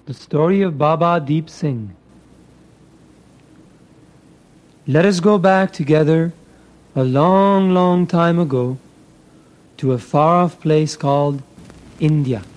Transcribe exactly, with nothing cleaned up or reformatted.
The story of Baba Deep Singh. Let us go back together a long, long time ago to a far-off place called India.